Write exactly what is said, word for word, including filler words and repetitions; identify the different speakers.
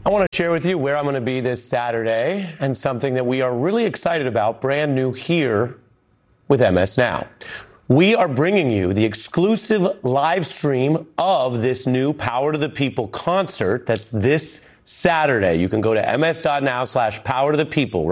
Speaker 1: I want to share with you where I'm going to be this Saturday and something that we are really excited about, brand new here with M S Now. We are bringing you the exclusive live stream of this new Power to the People concert that's this Saturday. You can go to ms.now slash power to the people.